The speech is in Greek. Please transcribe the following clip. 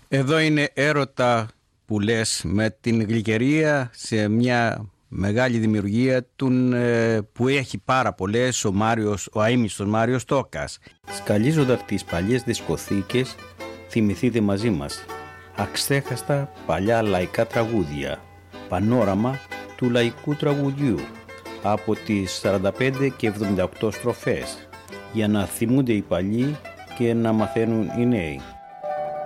Εδώ είναι έρωτα που λες, με την γλυκερία σε μια μεγάλη δημιουργία που έχει πάρα πολλές ο αείμνηστος Μάριος Τόκας. Σκαλίζοντας τις παλιές δισκοθήκες, θυμηθείτε μαζί μας αξέχαστα παλιά λαϊκά τραγούδια, πανόραμα του λαϊκού τραγουδιού από τις 45 και 78 στροφές, για να θυμούνται οι παλιοί και να μαθαίνουν οι νέοι.